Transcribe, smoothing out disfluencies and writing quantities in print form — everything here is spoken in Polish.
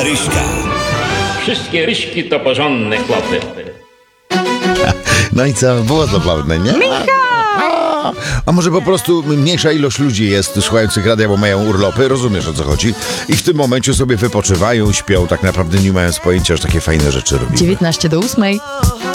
Ryśka. Wszystkie Ryśki to porządne chłopy. No i co? Było zabawne, nie? A może po prostu mniejsza ilość ludzi jest słuchających radia, bo mają urlopy, rozumiesz, o co chodzi? I w tym momencie sobie wypoczywają, śpią, tak naprawdę nie mając pojęcia, że takie fajne rzeczy robią. 19 do 8.